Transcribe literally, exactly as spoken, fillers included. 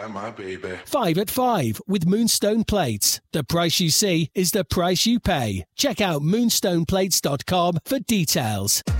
by my baby. Five at five with Moonstone Plates. The price you see is the price you pay. Check out moonstone plates dot com for details.